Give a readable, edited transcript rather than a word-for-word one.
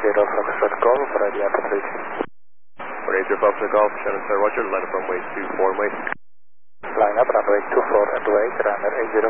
Foxtrot Golf, ready approach. Radio Foxtrot Golf, Shannon Sir Roger, line up runway 24 and wait. Line up runway 24 and wait, runner